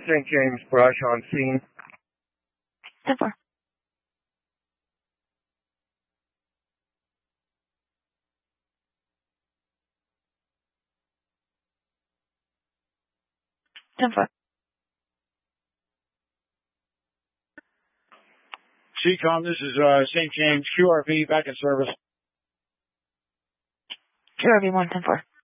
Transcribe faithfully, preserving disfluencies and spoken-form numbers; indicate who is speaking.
Speaker 1: Saint James brush on scene.
Speaker 2: ten four. ten four.
Speaker 3: C COM, this is uh, Saint James, Q R V, back in service.
Speaker 2: Q R V one ten four.